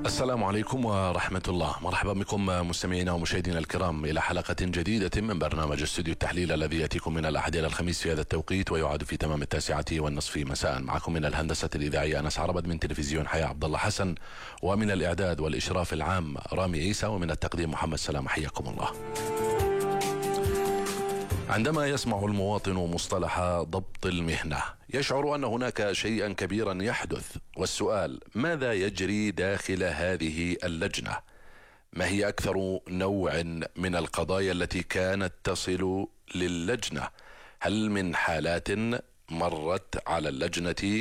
السلام عليكم ورحمة الله. مرحبا بكم مستمعينا ومشاهدينا الكرام إلى حلقة جديدة من برنامج استوديو التحليل الذي يأتيكم من الأحد إلى الخميس في هذا التوقيت ويعاد في تمام 9:30 مساء. معكم من الهندسة الإذاعية أنس عربد، من تلفزيون حياة عبد الله حسن، ومن الإعداد والإشراف العام رامي عيسى، ومن التقديم محمد سلام. حياكم الله. عندما يسمع المواطن مصطلح ضبط المهنة يشعر أن هناك شيئا كبيرا يحدث، والسؤال: ماذا يجري داخل هذه اللجنة؟ ما هي أكثر نوع من القضايا التي كانت تصل للجنة؟ هل من حالات مرت على اللجنة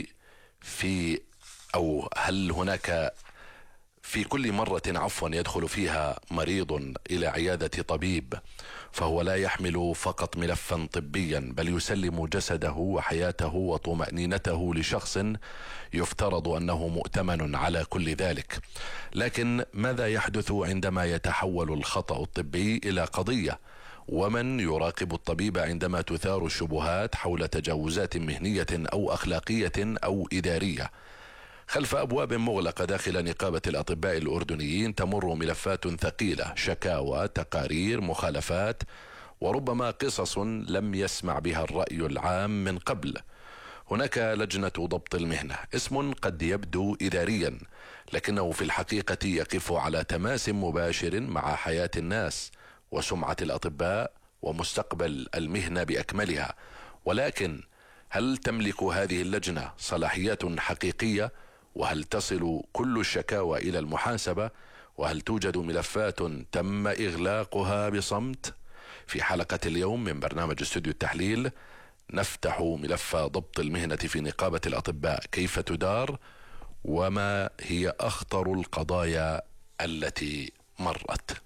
أو هل هناك في كل مرة يدخل فيها مريض إلى عيادة طبيب فهو لا يحمل فقط ملفا طبيا، بل يسلم جسده وحياته وطمأنينته لشخص يفترض أنه مؤتمن على كل ذلك؟ لكن ماذا يحدث عندما يتحول الخطأ الطبي إلى قضية؟ ومن يراقب الطبيب عندما تثار الشبهات حول تجاوزات مهنية أو أخلاقية أو إدارية؟ خلف أبواب مغلقة داخل نقابة الأطباء الأردنيين تمر ملفات ثقيلة، شكاوى، تقارير، مخالفات، وربما قصص لم يسمع بها الرأي العام من قبل. هناك لجنة ضبط المهنة، اسم قد يبدو إداريا لكنه في الحقيقة يقف على تماس مباشر مع حياة الناس وسمعة الأطباء ومستقبل المهنة بأكملها. ولكن هل تملك هذه اللجنة صلاحيات حقيقية؟ وهل تصل كل الشكاوى إلى المحاسبة؟ وهل توجد ملفات تم إغلاقها بصمت؟ في حلقة اليوم من برنامج استوديو التحليل نفتح ملف ضبط المهنة في نقابة الأطباء، كيف تدار وما هي أخطر القضايا التي مرت.